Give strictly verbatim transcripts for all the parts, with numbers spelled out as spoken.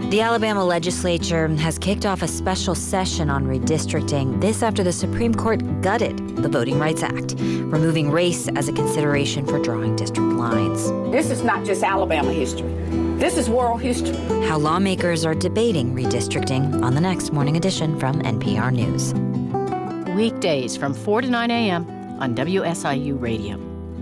The Alabama legislature has kicked off a special session on redistricting. This after the Supreme Court gutted the Voting Rights Act, removing race as a consideration for drawing district lines. This is not just Alabama history. This is world history. How lawmakers are debating redistricting on the next Morning Edition from N P R News. Weekdays from four to nine a.m. on W S I U Radio.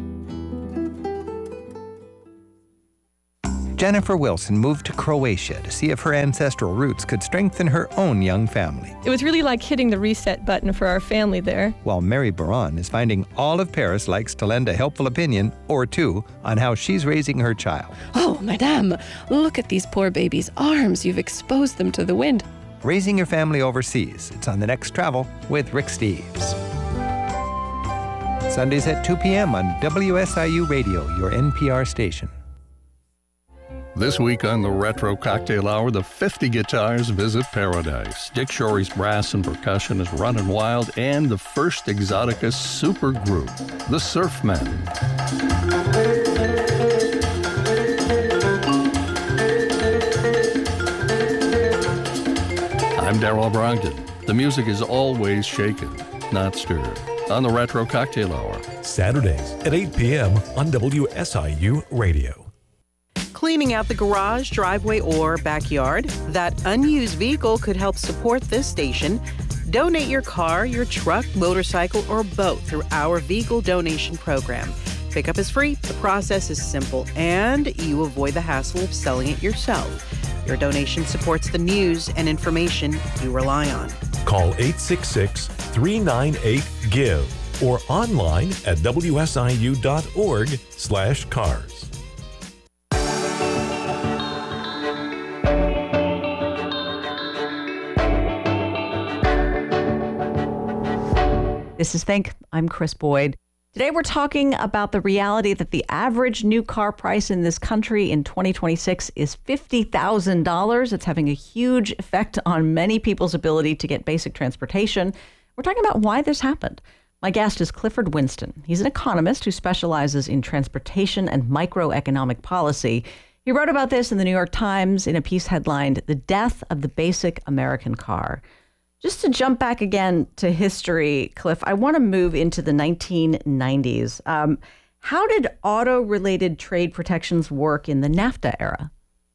Jennifer Wilson moved to Croatia to see if her ancestral roots could strengthen her own young family. It was really like hitting the reset button for our family there. While Mary Baran is finding all of Paris likes to lend a helpful opinion or two on how she's raising her child. Oh, madame, look at these poor babies' arms. You've exposed them to the wind. Raising your family overseas. It's on The Next Travel with Rick Steves. Sundays at two p.m. on W S I U Radio, your N P R station. This week on the Retro Cocktail Hour, the fifty Guitars Visit Paradise. Dick Shorey's brass and percussion is running wild, and the first Exotica supergroup, the Surfmen. I'm Darrell Brogdon. The music is always shaken, not stirred. On the Retro Cocktail Hour. Saturdays at eight p.m. on W S I U Radio. Cleaning out the garage, driveway, or backyard? That unused vehicle could help support this station. Donate your car, your truck, motorcycle, or boat through our vehicle donation program. Pickup is free, the process is simple, and you avoid the hassle of selling it yourself. Your donation supports the news and information you rely on. Call eight six six, three nine eight, GIVE or online at W S I U dot org slash cars. This is Think. I'm Chris Boyd. Today we're talking about the reality that the average new car price in this country in twenty twenty-six is fifty thousand dollars. It's having a huge effect on many people's ability to get basic transportation. We're talking about why this happened. My guest is Clifford Winston. He's an economist who specializes in transportation and microeconomic policy. He wrote about this in the New York Times in a piece headlined, "The Death of the Basic American Car." Just to jump back again to history, Cliff, I want to move into the nineteen nineties. Um, how did auto-related trade protections work in the NAFTA era?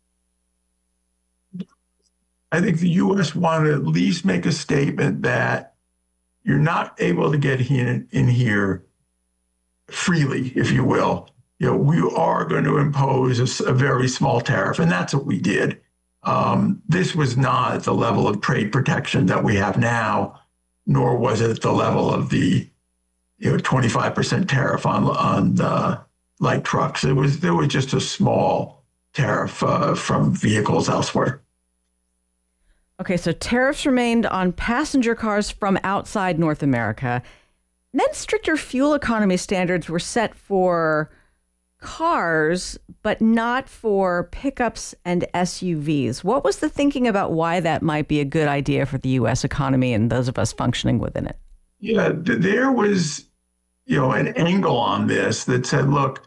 I think the U S wanted to at least make a statement that you're not able to get in, in here freely, if you will. You know, we are going to impose a, a very small tariff, and that's what we did. Um, this was not at the level of trade protection that we have now, nor was it at the level of the, you know, twenty-five percent tariff on on uh, light trucks. It was there was just a small tariff uh, from vehicles elsewhere. Okay, so tariffs remained on passenger cars from outside North America. Then stricter fuel economy standards were set for cars, but not for pickups and S U Vs. What was the thinking about why that might be a good idea for the U S economy and those of us functioning within it? Yeah, th- there was, you know, an angle on this that said, look,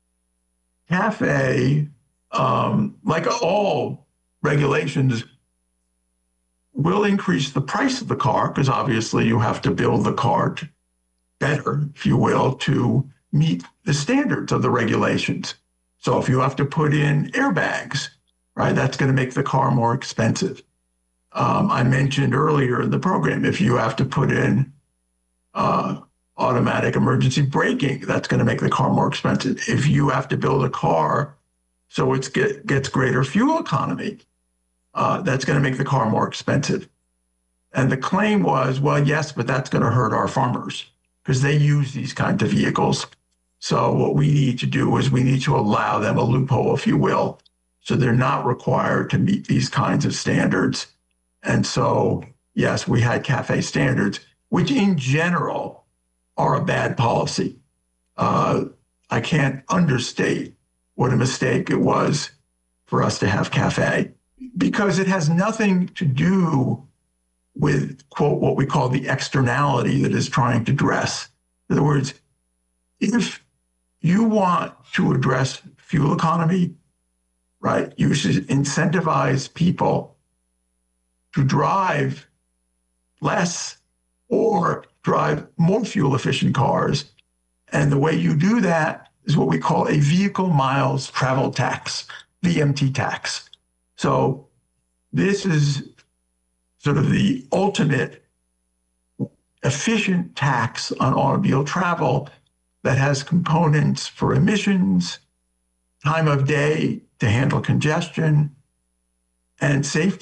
CAFE, um, like all regulations, will increase the price of the car because obviously you have to build the car to better, if you will, to meet the standards of the regulations. So if you have to put in airbags, right, that's going to make the car more expensive. Um, I mentioned earlier in the program, if you have to put in uh, automatic emergency braking, that's going to make the car more expensive. If you have to build a car so it get, gets greater fuel economy, uh, that's going to make the car more expensive. And the claim was, well, yes, but that's going to hurt our farmers because they use these kinds of vehicles. So what we need to do is we need to allow them a loophole, if you will, so they're not required to meet these kinds of standards. And so, yes, we had CAFE standards, which in general are a bad policy. Uh, I can't understate what a mistake it was for us to have CAFE because it has nothing to do with, quote, what we call the externality that is trying to address. In other words, if you want to address fuel economy, right? You should incentivize people to drive less or drive more fuel-efficient cars. And the way you do that is what we call a vehicle miles travel tax, V M T tax. So this is sort of the ultimate efficient tax on automobile travel that has components for emissions, time of day to handle congestion, and safety